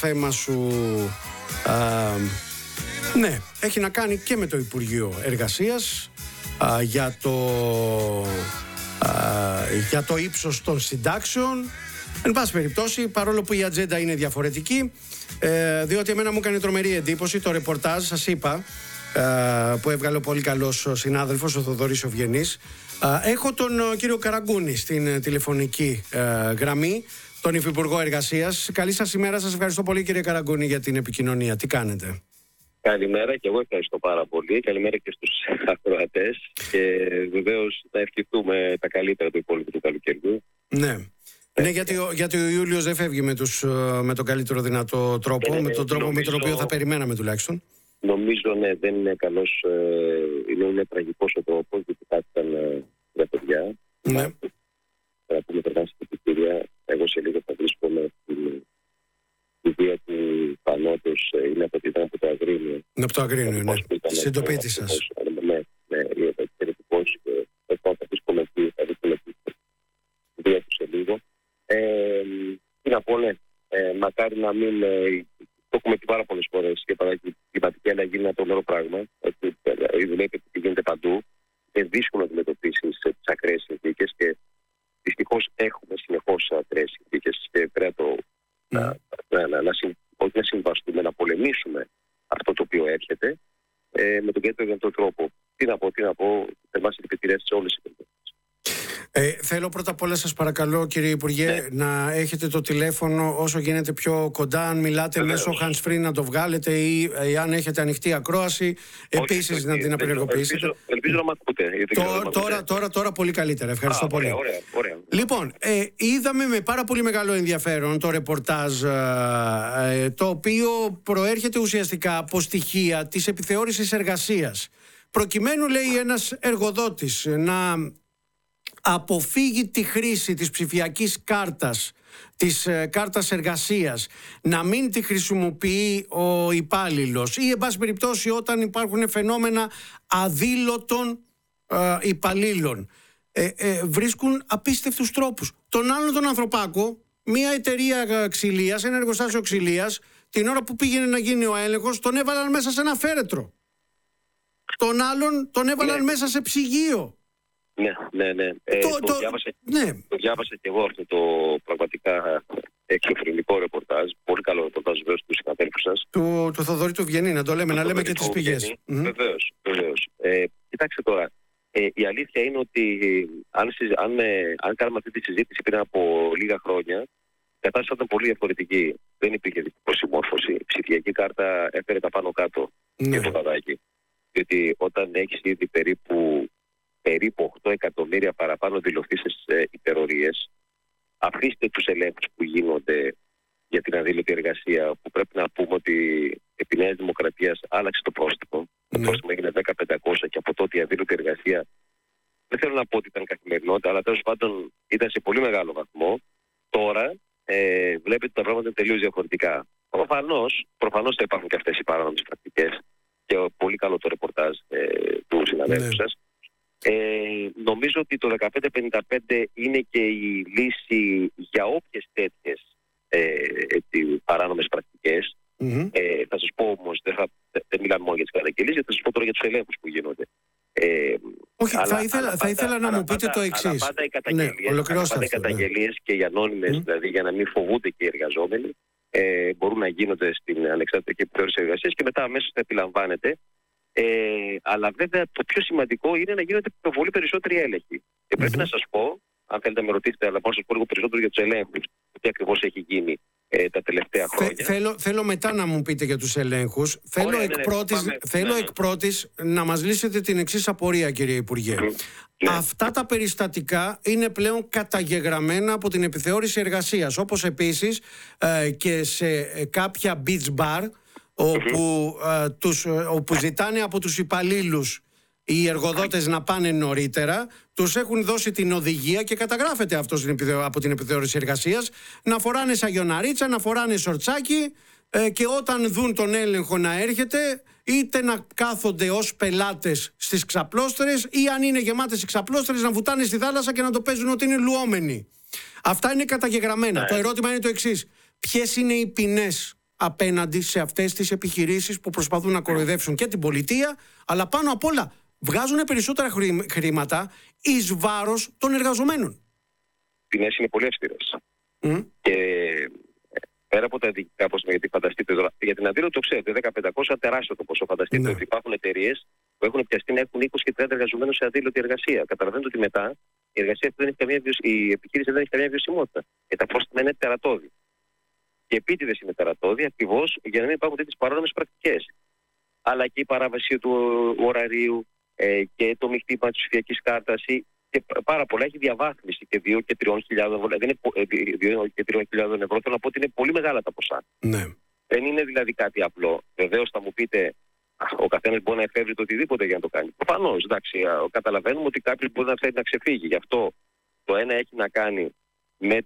θέμα σου ναι, έχει να κάνει και με το Υπουργείο Εργασίας, για το ύψος των συντάξεων. Εν πάση περιπτώσει, παρόλο που η ατζέντα είναι διαφορετική, διότι εμένα μου έκανε τρομερή εντύπωση το ρεπορτάζ, σας είπα, που έβγαλε ο πολύ καλός συνάδελφος, ο Θοδωρής Οβγενής. Έχω τον κύριο Καραγκούνη στην τηλεφωνική γραμμή, τον Υφυπουργό Εργασίας. Καλή σας ημέρα, σας ευχαριστώ πολύ κύριε Καραγκούνη για την επικοινωνία. Τι κάνετε? Καλημέρα και εγώ ευχαριστώ πάρα πολύ. Καλημέρα και στους ακροατές και βεβαίως να ευχηθούμε τα καλύτερα του υπόλοιπου του καλοκαιριού. Ναι. Ναι, γιατί ο Ιούλιος δεν φεύγει με τον καλύτερο δυνατό τρόπο, με τον τρόπο με τον οποίο θα περιμέναμε τουλάχιστον. Νομίζω ναι, δεν είναι καλός, είναι τραγικός ο τρόπος, γιατί κάθηκαν για παιδιά. Ναι. Θα πούμε περνά στην επιτυχία. Εγώ σε λίγο θα βρίσκομαι στην ιδέα του Πανότος, είναι από το Αγρίνιο. Είναι από το Αγρίνιο, ναι. Συντοπίτη σας. Ναι, είναι εξαιρετικός και θα βρίσκομαι εκεί, θα βρίσκομαι εκεί στην ιδέα του σε λίγο. Τι να πω, ναι, μακάρι να μην... Το έχουμε πει πάρα πολλές φορές και παρά η κλιματική αλλαγή είναι ένα τρομερό πράγμα. Βλέπετε ότι γίνεται παντού. Είναι δύσκολο να αντιμετωπίσεις τις ακραίες συνθήκες και δυστυχώς έχουμε συνεχώς ακραίες συνθήκες και πρέπει όχι να συμβαστούμε, να πολεμήσουμε αυτό το οποίο έρχεται με τον καλύτερο δυνατό τρόπο. Τι να πω, εμάς επηρεάζει σε όλες τις περιπτώσεις. Θέλω πρώτα απ' όλα, σας παρακαλώ κύριε Υπουργέ, να έχετε το τηλέφωνο όσο γίνεται πιο κοντά. Αν μιλάτε μέσω hands-free να το βγάλετε ή αν έχετε ανοιχτή ακρόαση επίσης να την απενεργοποιήσετε. Ελπίζω να μ' ακούτε. Τώρα πολύ καλύτερα. Ευχαριστώ πολύ. Ωραία. Λοιπόν, είδαμε με πάρα πολύ μεγάλο ενδιαφέρον το ρεπορτάζ, το οποίο προέρχεται ουσιαστικά από στοιχεία της επιθεώρησης εργασίας. Προκειμένου, λέει, ένας εργοδότης να αποφύγει τη χρήση της ψηφιακής κάρτας, της κάρτας εργασίας, να μην τη χρησιμοποιεί ο υπάλληλος ή εν πάση περιπτώσει όταν υπάρχουν φαινόμενα αδήλωτων υπαλλήλων, βρίσκουν απίστευτους τρόπους. Τον άλλον τον ανθρωπάκο, μια εταιρεία ξυλίας, ένα εργοστάσιο ξυλίας, την ώρα που πήγαινε να γίνει ο έλεγχος, τον έβαλαν μέσα σε ένα φέρετρο. Τον άλλον τον έβαλαν μέσα σε ψυγείο. Ναι. Το διάβασα και εγώ αυτό το πραγματικά εξωφρενικό ρεπορτάζ. Πολύ καλό ρεπορτάζ βέβαια στους συναδέλφους σας. Του Θοδωρή του Βγενή, να το λέμε, να λέμε και τις πηγές. Βεβαίως. Κοιτάξτε τώρα, η αλήθεια είναι ότι αν κάναμε αυτή τη συζήτηση πριν από λίγα χρόνια, η κατάσταση ήταν πολύ διαφορετική. Δεν υπήρχε προσημόρφωση. Η ψηφιακή κάρτα έφερε τα πάνω κάτω και το παδάκι. Διότι όταν έχεις ήδη περίπου 8 εκατομμύρια παραπάνω δηλωθήσεις υπερορίες, αφήστε τους ελέγχους που γίνονται για την αδήλωτη εργασία, που πρέπει να πούμε ότι επί Νέας Δημοκρατίας άλλαξε το πρόστιμο. Το πρόστιμο έγινε 10.500 και από τότε η αδήλωτη εργασία, δεν θέλω να πω ότι ήταν καθημερινότητα, αλλά τέλος πάντων ήταν σε πολύ μεγάλο βαθμό. Τώρα βλέπετε ότι τα πράγματα είναι τελείως διαφορετικά. Προφανώς θα υπάρχουν και αυτές οι παράνομες πρακτικές και πολύ καλό το ρεπορτάζ του συναδέλφου σας. Νομίζω ότι το 1555 είναι και η λύση για όποιες τέτοιες παράνομες πρακτικές. Θα σας πω όμως, δεν μιλάμε μόνο για τις καταγγελίες, γιατί θα σας πω τώρα για τους ελέγχους που γίνονται. Όχι, θα ήθελα να μου πείτε το εξής. Αλλά πάντα οι καταγγελίες και οι ανώνυμες, δηλαδή για να μην φοβούνται και οι εργαζόμενοι, μπορούν να γίνονται στην ανεξάρτητη επιθεώρηση εργασίας και μετά αμέσως θα επιλαμβάνεται. Αλλά βέβαια το πιο σημαντικό είναι να γίνονται πολύ περισσότεροι έλεγχοι. Και πρέπει να σας πω, αν θέλετε να με ρωτήσετε, αλλά μπορώ να σας πω λίγο περισσότερο για τους ελέγχους, τι ακριβώς έχει γίνει τα τελευταία χρόνια. Θέλω μετά να μου πείτε για τους ελέγχους. Θέλω εκ πρώτης να μας λύσετε την εξής απορία, κύριε Υπουργέ. Αυτά τα περιστατικά είναι πλέον καταγεγραμμένα από την επιθεώρηση εργασίας, όπως επίσης και σε κάποια beach bar, όπου ζητάνε από τους υπαλλήλους οι εργοδότες να πάνε νωρίτερα, τους έχουν δώσει την οδηγία και καταγράφεται αυτό από την επιθεώρηση εργασίας, να φοράνε σαγιοναρίτσα, να φοράνε σορτσάκι και όταν δουν τον έλεγχο να έρχεται, είτε να κάθονται ως πελάτες στις ξαπλώστερες ή αν είναι γεμάτες οι ξαπλώστερες να βουτάνε στη θάλασσα και να το παίζουν ότι είναι λουόμενοι. Αυτά είναι καταγεγραμμένα. Το ερώτημα είναι το εξής: ποιες είναι οι ποινές απέναντι σε αυτές τις επιχειρήσεις που προσπαθούν να κοροϊδεύσουν και την πολιτεία, αλλά πάνω απ' όλα βγάζουν περισσότερα χρήματα εις βάρος των εργαζομένων. Οι τιμές είναι πολύ αυστηρές. Και πέρα από τα διοικητικά ποσά, γιατί φανταστείτε τώρα, για την αντίληψη το ξέρετε, 10-500 τεράστιο το ποσό. Φανταστείτε ότι υπάρχουν εταιρείες που έχουν πιαστεί να έχουν 20 και 30 εργαζομένους σε αδίλωτη εργασία. Καταλαβαίνετε ότι μετά η εργασία δεν έχει η επιχείρηση δεν έχει καμία βιωσιμότητα. Τα πρόστιμα είναι τερατώδη. Και επίτηδες είναι τερατώδη ακριβώς για να μην υπάρχουν τέτοιες παράνομες πρακτικές. Αλλά και η παράβαση του ωραρίου και το μειχτήμα της ψηφιακής κάρτας και πάρα πολλά έχει διαβάθμιση και 2 και 3.000 ευρώ. Δεν είναι 2 και 3.000 ευρώ, θέλω να πω ότι είναι πολύ μεγάλα τα ποσά. Ναι. Δεν είναι δηλαδή κάτι απλό. Βεβαίως θα μου πείτε, ο καθένας μπορεί να εφεύρει το οτιδήποτε για να το κάνει. Προφανώς, εντάξει, καταλαβαίνουμε ότι κάποιος μπορεί να θέλει να ξεφύγει. Γι' αυτό το ένα έχει να κάνει με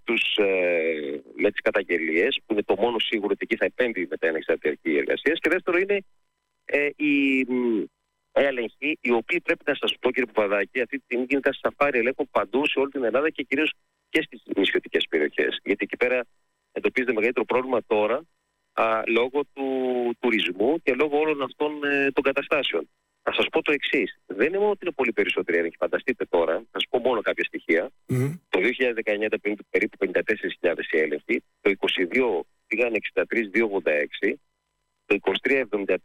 τις καταγγελίες, που είναι το μόνο σίγουρο ότι εκεί θα επέμβει μετά ένα εξαρτητική εργασία. Και δεύτερο είναι οι έλεγχοι, οι οποίοι πρέπει να σας πω, κύριε Παπαδάκη, αυτή τη στιγμή γίνεται σαφάρι ελέγχων παντού σε όλη την Ελλάδα και κυρίως και στις νησιωτικές περιοχές. Γιατί εκεί πέρα εντοπίζεται μεγαλύτερο πρόβλημα τώρα λόγω του τουρισμού και λόγω όλων αυτών των καταστάσεων. Θα σας πω το εξής. Δεν είναι μόνο ότι είναι πολύ περισσότεροι έλεγχοι. Φανταστείτε τώρα, θα σας πω μόνο κάποια στοιχεία. Το 2019 ήταν περίπου 54.000 έλεγχοι. Το 2022 πήγαν 63.286. Το 23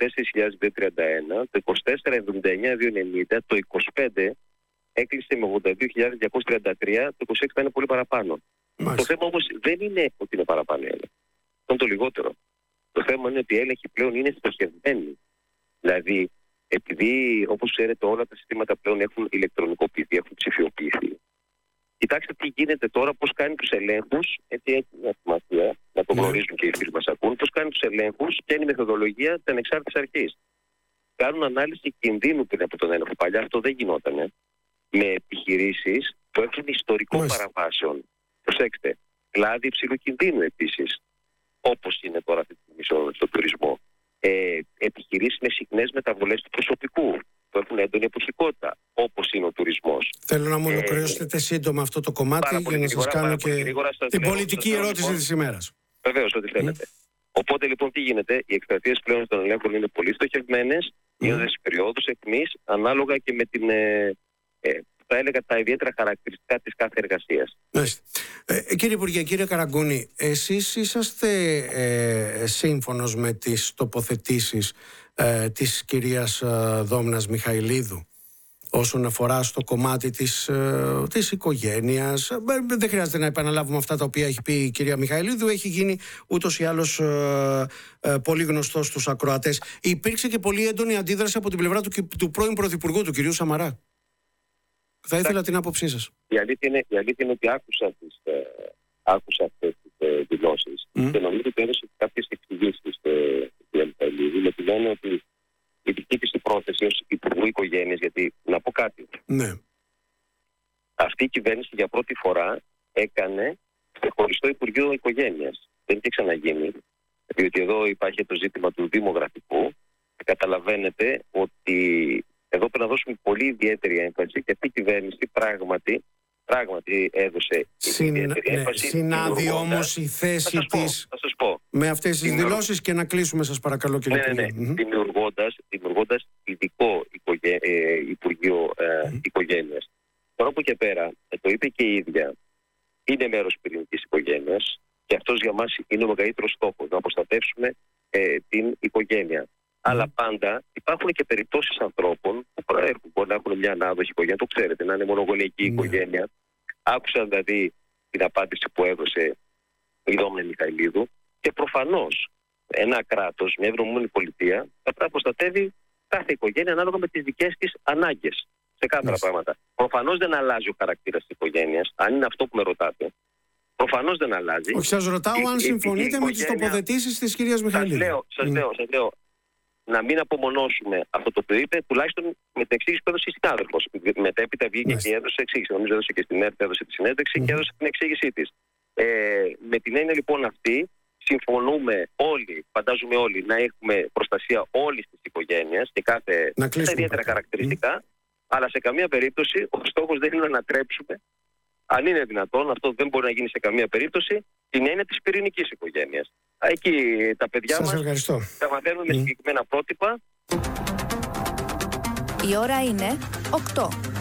74.231. Το 24 79.290. Το 25 έκλεισε με 82.233. Το 26 θα είναι πολύ παραπάνω. Το θέμα όμως δεν είναι ότι είναι παραπάνω έλεγχοι. Αυτό είναι το λιγότερο. Το θέμα είναι ότι οι έλεγχοι πλέον είναι στοχευμένοι. Δηλαδή, επειδή, όπως ξέρετε, όλα τα συστήματα πλέον έχουν ηλεκτρονικοποιηθεί, έχουν ψηφιοποιηθεί. Κοιτάξτε τι γίνεται τώρα, πώς κάνει τους ελέγχους, έτσι έχει μια σημασία, να το γνωρίζουν και οι φίλοι μας ακούν, πώς κάνει τους ελέγχους και είναι η μεθοδολογία της ανεξάρτητης αρχής. Κάνουν ανάλυση κινδύνου πριν από τον έλεγχο. Παλιά αυτό δεν γινόταν. Με επιχειρήσεις που έχουν ιστορικό παραβάσεων. Προσέξτε, κλάδι υψηλού κινδύνου επίσης, όπως είναι τώρα αυτή τη στιγμή στον τουρισμό. Επιχειρήσεις με συχνές μεταβολές του προσωπικού που έχουν έντονη εποχικότητα, όπως είναι ο τουρισμός. Θέλω να μου ολοκληρώσετε σύντομα αυτό το κομμάτι για να σας κάνω και την πολιτική ερώτηση της ημέρας. Βεβαίως, ό,τι θέλετε. Οπότε λοιπόν τι γίνεται, οι εκστρατείες πλέον των ελέγχων είναι πολύ στοχευμένες, γίνονται στις περιόδους εκμής, ανάλογα και με την, θα έλεγα, τα ιδιαίτερα χαρακτηριστικά της κάθε εργασίας. Κύριε Υπουργέ, κύριε Καραγκούνη, εσείς είσαστε σύμφωνος με τις τοποθετήσεις της κυρίας Δόμνας Μιχαηλίδου όσον αφορά στο κομμάτι της οικογένειας? Δεν χρειάζεται να επαναλάβουμε αυτά τα οποία έχει πει η κυρία Μιχαηλίδου, έχει γίνει ούτως ή άλλως πολύ γνωστό στους ακροατές. Υπήρξε και πολύ έντονη αντίδραση από την πλευρά του πρώην Πρωθυπουργού, του κυρίου Σαμαρά. Θα ήθελα την άποψή σας. Η αλήθεια είναι ότι άκουσα αυτές τις δηλώσεις και νομίζω ότι έδωσε κάποιες εξηγήσεις στην Μιχαηλίδου, με την έννοια ότι η δική της πρόθεση ως Υπουργού Οικογένειας, γιατί να πω κάτι. Ναι. Αυτή η κυβέρνηση για πρώτη φορά έκανε χωριστό Υπουργείο Οικογένειας. Δεν είχε ξαναγίνει, διότι εδώ υπάρχει το ζήτημα του δημογραφικού. Καταλαβαίνετε ότι εδώ πρέπει να δώσουμε πολύ ιδιαίτερη έμφαση και αυτή η κυβέρνηση πράγματι έδωσε ιδιαίτερη έμφαση. Συνάδει όμως η θέση της με αυτές τις δηλώσεις και να κλείσουμε, σας παρακαλώ, κύριε Υπουργέ. Δημιουργώντας ειδικό Υπουργείο Οικογένειας. Τώρα από και πέρα, το είπε και η ίδια, είναι μέρος πυρηνικής οικογένειας και αυτός για μας είναι ο μεγαλύτερος στόχος, να προστατεύσουμε την οικογένεια. Αλλά πάντα υπάρχουν και περιπτώσεις ανθρώπων που προέρχονται, μπορεί να έχουν μια ανάδοχη οικογένεια, το ξέρετε, να είναι μονογονεϊκή οικογένεια. Άκουσαν δηλαδή την απάντηση που έδωσε η Δόμνα Μιχαηλίδου και προφανώς ένα κράτος, μια ευρωμόνη πολιτεία, θα πρέπει να προστατεύει κάθε οικογένεια ανάλογα με τις δικές της ανάγκες. Σε κάθε πράγματα. Προφανώς δεν αλλάζει ο χαρακτήρας της οικογένειας, αν είναι αυτό που με ρωτάτε. Προφανώς δεν αλλάζει. Όχι, σας ρωτάω αν συμφωνείτε με τις τοποθετήσεις της κυρίας Μιχαηλίδου. Σας λέω. Να μην απομονώσουμε αυτό το οποίο είπε, τουλάχιστον με την εξήγηση που έδωσε η συνάδελφος. Μετέπειτα βγήκε και έδωσε εξήγηση. Νομίζω έδωσε και στην ΕΡΤ, έδωσε τη συνέντευξη και έδωσε την εξήγησή της. Με την έννοια λοιπόν αυτή, συμφωνούμε όλοι, φαντάζομαι όλοι, να έχουμε προστασία όλης της οικογένειας και κάθε ιδιαίτερα χαρακτηριστικά, αλλά σε καμία περίπτωση ο στόχος δεν είναι να ανατρέψουμε Αν είναι δυνατόν, αυτό δεν μπορεί να γίνει σε καμία περίπτωση, την έννοια της πυρηνικής οικογένειας. Εκεί τα παιδιά μας θα μαθαίνουν με συγκεκριμένα πρότυπα. Η ώρα είναι 8.